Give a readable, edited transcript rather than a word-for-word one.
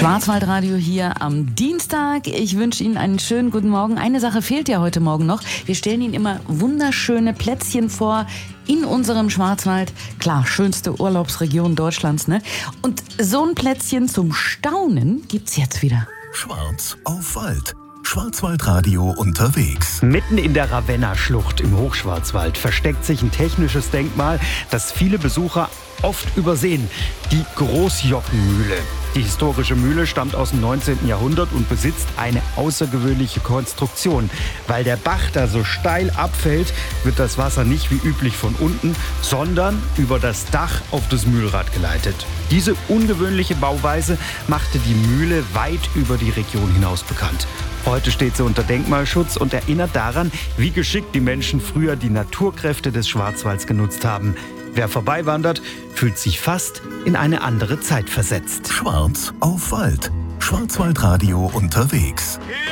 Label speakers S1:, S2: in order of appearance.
S1: Schwarzwaldradio hier am Dienstag. Ich wünsche Ihnen einen schönen guten Morgen. Eine Sache fehlt ja heute Morgen noch. Wir stellen Ihnen immer wunderschöne Plätzchen vor in unserem Schwarzwald. Klar, schönste Urlaubsregion Deutschlands, ne? Und so ein Plätzchen zum Staunen gibt's jetzt wieder.
S2: Schwarz auf Wald. Schwarzwaldradio unterwegs.
S3: Mitten in der Ravenna-Schlucht im Hochschwarzwald versteckt sich ein technisches Denkmal, das viele Besucher oft übersehen. Die Großjockenmühle. Die historische Mühle stammt aus dem 19. Jahrhundert und besitzt eine außergewöhnliche Konstruktion. Weil der Bach da so steil abfällt, wird das Wasser nicht wie üblich von unten, sondern über das Dach auf das Mühlrad geleitet. Diese ungewöhnliche Bauweise machte die Mühle weit über die Region hinaus bekannt. Heute steht sie unter Denkmalschutz und erinnert daran, wie geschickt die Menschen früher die Naturkräfte des Schwarzwalds genutzt haben. Wer vorbeiwandert, fühlt sich fast in eine andere Zeit versetzt.
S2: Schwarz auf Wald. Schwarzwaldradio unterwegs.